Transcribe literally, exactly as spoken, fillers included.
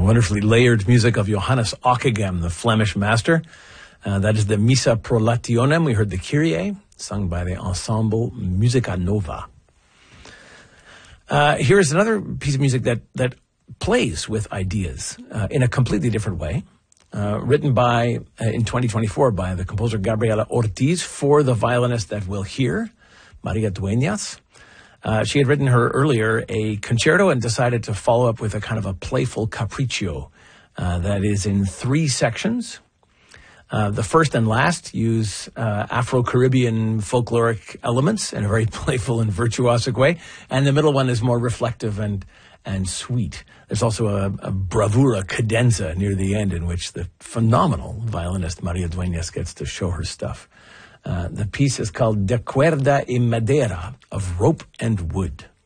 wonderfully layered music of Johannes Ockeghem, the Flemish master. Uh, that is the Missa Prolationem. We heard the Kyrie, sung by the ensemble Musica Nova. Uh, here is another piece of music that, that plays with ideas uh, in a completely different way. Uh, written by, uh, in twenty twenty-four, by the composer Gabriela Ortiz for the violinist that we'll hear, Maria Dueñas. Uh, she had written her earlier a concerto and decided to follow up with a kind of a playful capriccio uh, that is in three sections. Uh, the first and last use uh, Afro-Caribbean folkloric elements in a very playful and virtuosic way. And the middle one is more reflective and and sweet. There's also a, a bravura cadenza near the end in which the phenomenal violinist Maria Dueñas gets to show her stuff. Uh, the piece is called De Cuerda y Madera, of Rope and Wood.